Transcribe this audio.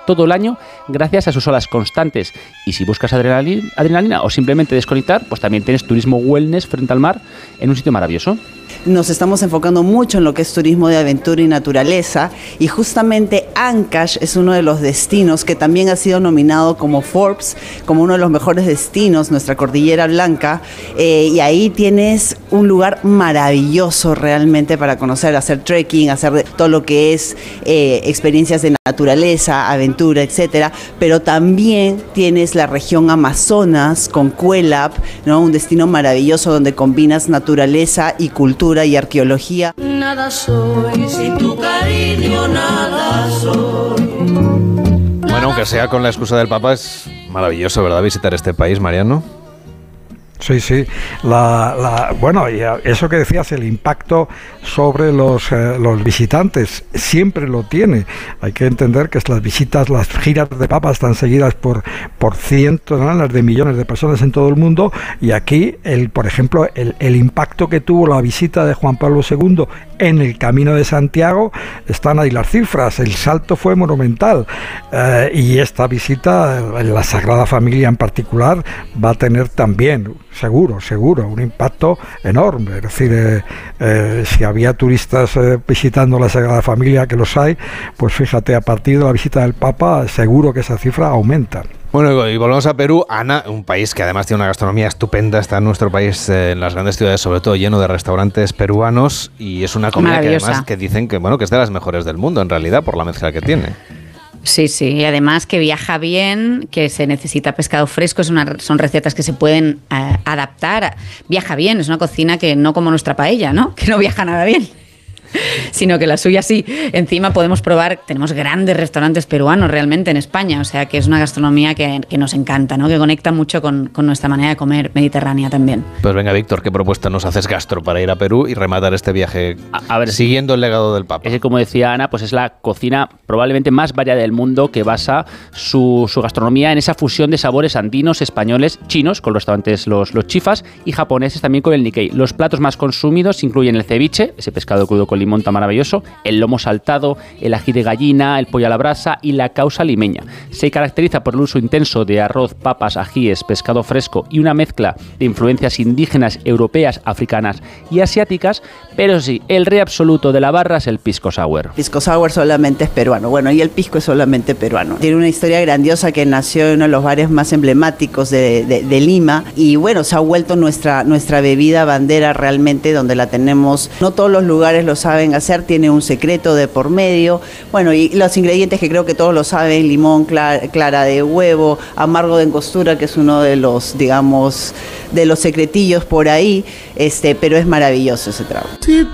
todo el año gracias a sus olas constantes. Y si buscas adrenalina o simplemente desconectar, pues también tienes turismo wellness frente al mar en un sitio maravilloso. Nos estamos enfocando mucho en lo que es turismo de aventura y naturaleza, y justamente Ancash es uno de los destinos que también ha sido nominado como Forbes, como uno de los mejores destinos, nuestra Cordillera Blanca, y ahí tienes un lugar maravilloso realmente para conocer, hacer trekking, hacer todo lo que es experiencias de naturaleza, aventura, etcétera, pero también tienes la región Amazonas con Cuelap, ¿no? Un destino maravilloso donde combinas naturaleza y cultura y arqueología. Nada soy, sin tu cariño nada soy. Bueno, aunque sea con la excusa del Papa, es maravilloso, ¿verdad? Visitar este país, Mariano. Sí, sí. Bueno, y eso que decías, el impacto sobre los visitantes, siempre lo tiene. Hay que entender que las visitas, las giras de papas están seguidas por cientos de millones de personas en todo el mundo, y aquí, por ejemplo, el impacto que tuvo la visita de Juan Pablo II en el Camino de Santiago, están ahí las cifras, el salto fue monumental, y esta visita, la Sagrada Familia en particular, va a tener también, seguro, un impacto enorme. Es decir, si había turistas visitando la Sagrada Familia, que los hay, pues fíjate, a partir de la visita del Papa, seguro que esa cifra aumenta. Bueno, y volvemos a Perú. Ana, un país que además tiene una gastronomía estupenda, está en nuestro país, en las grandes ciudades, sobre todo lleno de restaurantes peruanos, y es una comida que además que dicen que es de las mejores del mundo, en realidad, por la mezcla que tiene. Sí, y además que viaja bien, que se necesita pescado fresco, son recetas que se pueden adaptar. Viaja bien, es una cocina que no como nuestra paella, ¿no? Que no viaja nada bien, sino que la suya sí. Encima podemos probar, tenemos grandes restaurantes peruanos realmente en España, o sea que es una gastronomía que nos encanta, ¿no? Que conecta mucho con nuestra manera de comer mediterránea también. Pues venga, Víctor, ¿qué propuesta nos haces gastro para ir a Perú y rematar este viaje siguiendo el legado del Papa? Es que, como decía Ana, pues es la cocina probablemente más variada del mundo, que basa su gastronomía en esa fusión de sabores andinos, españoles, chinos, con los restaurantes los chifas, y japoneses también con el Nikkei. Los platos más consumidos incluyen el ceviche, ese pescado crudo con limón tan maravilloso, el lomo saltado, el ají de gallina, el pollo a la brasa y la causa limeña. Se caracteriza por el uso intenso de arroz, papas, ajíes, pescado fresco y una mezcla de influencias indígenas, europeas, africanas y asiáticas, pero sí, el rey absoluto de la barra es el pisco sour. Pisco sour solamente es peruano, bueno, y el pisco es solamente peruano. Tiene una historia grandiosa que nació en uno de los bares más emblemáticos de Lima, y bueno, se ha vuelto nuestra bebida bandera realmente, donde la tenemos. No todos los lugares lo saben hacer, tiene un secreto de por medio. Bueno, y los ingredientes que creo que todos lo saben: limón, clara de huevo, amargo de angostura, que es uno de los, digamos, de los secretillos por ahí, pero es maravilloso ese trago.